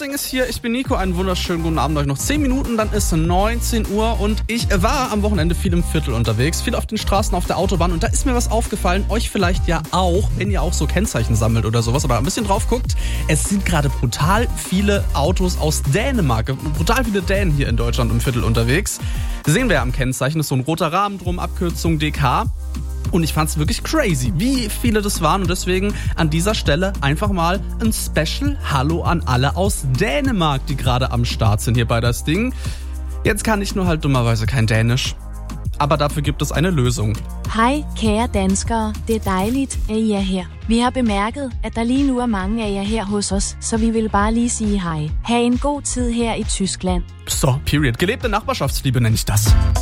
Ding ist hier, ich bin Nico, einen wunderschönen guten Abend euch. Noch 10 Minuten, dann ist 19 Uhr und ich war am Wochenende viel im Viertel unterwegs, viel auf den Straßen, auf der Autobahn und da ist mir was aufgefallen, euch vielleicht ja auch, wenn ihr auch so Kennzeichen sammelt oder sowas, aber ein bisschen drauf guckt, es sind gerade brutal viele Autos aus Dänemark, brutal viele Dänen hier in Deutschland im Viertel unterwegs. Sehen wir ja am Kennzeichen, ist so ein roter Rahmen drum, Abkürzung DK. Und ich fand's wirklich crazy, wie viele das waren. Und deswegen an dieser Stelle einfach mal ein Special Hallo an alle aus Dänemark, die gerade am Start sind hier bei das Ding. Jetzt kann ich nur halt dummerweise kein Dänisch. Aber dafür gibt es eine Løsning. Hej, kære danskere. Det er dejligt, at I er her. Vi har bemærket, at der lige nu er mange af jer her hos os, så vi vil bare lige sige hej. Ha' en god tid her i Tyskland. So, period. Gelebte Nachbarschaftsliebe nenne ich das.